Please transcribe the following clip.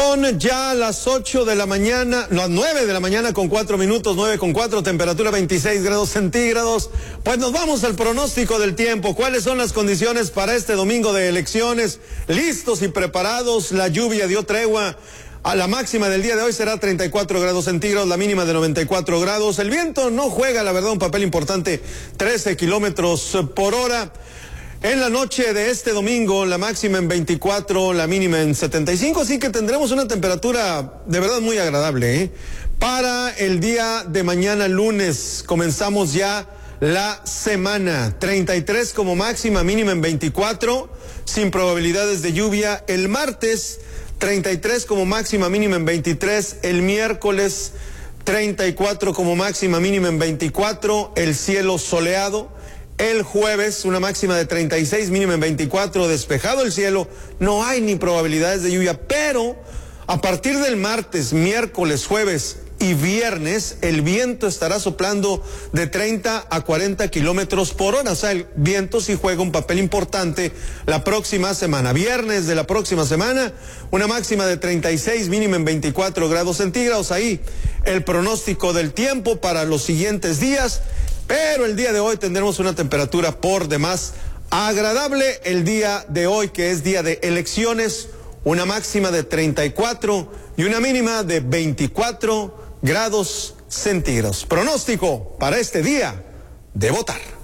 Son ya las 8 de la mañana, las 9 de la mañana con 4 minutos, 9:04, temperatura 26 grados centígrados. Pues nos vamos al pronóstico del tiempo. ¿Cuáles son las condiciones para este domingo de elecciones? Listos y preparados, la lluvia dio tregua. A la máxima del día de hoy será 34 grados centígrados, la mínima de 94 grados. El viento no juega, la verdad, un papel importante, 13 kilómetros por hora. En la noche de este domingo, la máxima en 24, la mínima en 75, así que tendremos una temperatura de verdad muy agradable, ¿eh? Para el día de mañana lunes, comenzamos ya la semana, 33 como máxima, mínima en 24, sin probabilidades de lluvia. El martes, 33 como máxima, mínima en 23, el miércoles 34 como máxima, mínima en 24, el cielo soleado. El jueves, una máxima de 36, mínima en 24, despejado el cielo, no hay ni probabilidades de lluvia, pero a partir del martes, miércoles, jueves y viernes, el viento estará soplando de 30 a 40 kilómetros por hora, o sea, el viento sí juega un papel importante la próxima semana. Viernes de la próxima semana, una máxima de 36, mínima en 24 grados centígrados, ahí el pronóstico del tiempo para los siguientes días. Pero el día de hoy tendremos una temperatura por demás agradable. El día de hoy, que es día de elecciones, una máxima de 34 y una mínima de 24 grados centígrados. Pronóstico para este día de votar.